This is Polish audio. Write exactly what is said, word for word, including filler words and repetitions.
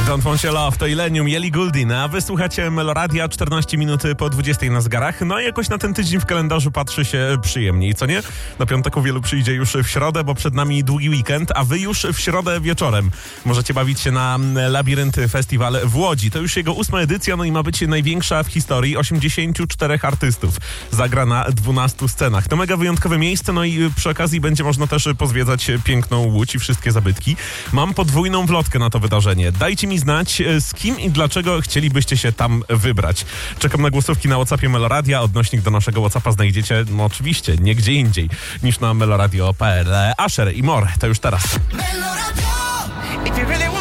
Don't Want Your Love to Illenium, Ellie Goulding, a wysłuchacie Meloradia czternaście minut po dwudziestej na zegarach. No i jakoś na ten tydzień w kalendarzu patrzy się przyjemniej, co nie? Na piątek o wielu przyjdzie już w środę, bo przed nami długi weekend, a wy już w środę wieczorem możecie bawić się na Labirynt Festiwal w Łodzi. To już jego ósma edycja, no i ma być największa w historii. osiemdziesięciu czterech artystów zagra na dwunastu scenach. To mega wyjątkowe miejsce, no i przy okazji będzie można też pozwiedzać piękną Łódź i wszystkie zabytki. Mam podwójną wlotkę na to wydarzenie. Dajcie mi znać, z kim i dlaczego chcielibyście się tam wybrać. Czekam na głosówki na WhatsAppie Meloradia. Odnośnik do naszego WhatsAppa znajdziecie, no oczywiście, nie gdzie indziej niż na meloradio kropka p l. Asher i More, to już teraz.